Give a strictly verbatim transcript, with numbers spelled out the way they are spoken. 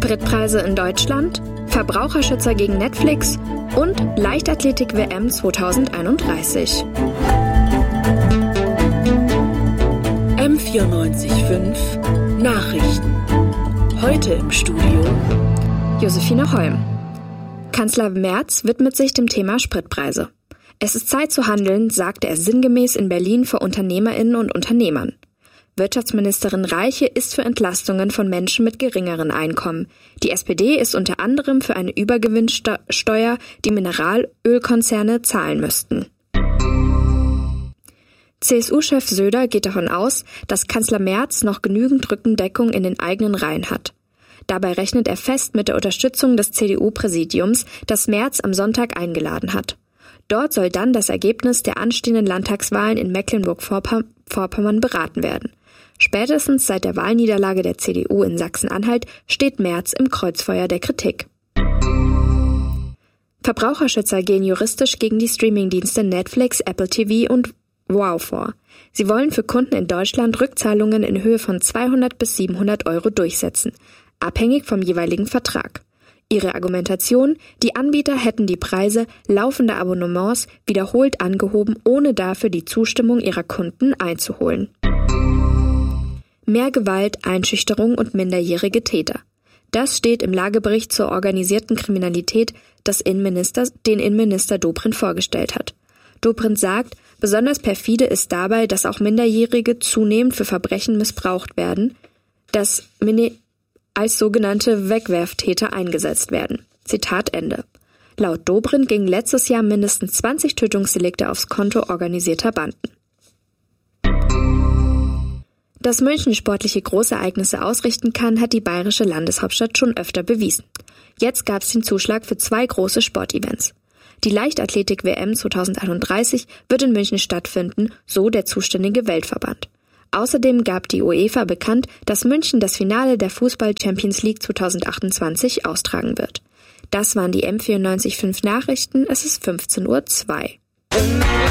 Spritpreise in Deutschland, Verbraucherschützer gegen Netflix und Leichtathletik-W M zwanzig einunddreißig. M vierundneunzig Komma fünf Nachrichten. Heute im Studio Josephine Holm. Kanzler Merz widmet sich dem Thema Spritpreise. Es ist Zeit zu handeln, sagte er sinngemäß in Berlin vor UnternehmerInnen und Unternehmern. Wirtschaftsministerin Reiche ist für Entlastungen von Menschen mit geringeren Einkommen. Die S P D ist unter anderem für eine Übergewinnsteuer, die Mineralölkonzerne zahlen müssten. C S U-Chef Söder geht davon aus, dass Kanzler Merz noch genügend Rückendeckung in den eigenen Reihen hat. Dabei rechnet er fest mit der Unterstützung des C D U-Präsidiums, das Merz am Sonntag eingeladen hat. Dort soll dann das Ergebnis der anstehenden Landtagswahlen in Mecklenburg-Vorpommern beraten werden. Spätestens seit der Wahlniederlage der C D U in Sachsen-Anhalt steht Merz im Kreuzfeuer der Kritik. Verbraucherschützer gehen juristisch gegen die Streamingdienste Netflix, Apple T V und Wow vor. Sie wollen für Kunden in Deutschland Rückzahlungen in Höhe von zweihundert bis siebenhundert Euro durchsetzen, abhängig vom jeweiligen Vertrag. Ihre Argumentation: Die Anbieter hätten die Preise laufender Abonnements wiederholt angehoben, ohne dafür die Zustimmung ihrer Kunden einzuholen. Mehr Gewalt, Einschüchterung und minderjährige Täter. Das steht im Lagebericht zur organisierten Kriminalität, das Innenminister, den Innenminister Dobrindt vorgestellt hat. Dobrindt sagt, besonders perfide ist dabei, dass auch Minderjährige zunehmend für Verbrechen missbraucht werden, dass Mini- als sogenannte Wegwerftäter eingesetzt werden. Zitat Ende. Laut Dobrindt gingen letztes Jahr mindestens zwanzig Tötungsdelikte aufs Konto organisierter Banden. Dass München sportliche Großereignisse ausrichten kann, hat die bayerische Landeshauptstadt schon öfter bewiesen. Jetzt gab es den Zuschlag für zwei große Sportevents. Die Leichtathletik-W M zwanzig einunddreißig wird in München stattfinden, so der zuständige Weltverband. Außerdem gab die UEFA bekannt, dass München das Finale der Fußball-Champions League zwanzig achtundzwanzig austragen wird. Das waren die M vierundneunzig Komma fünf Nachrichten, es ist fünfzehn Uhr zwei.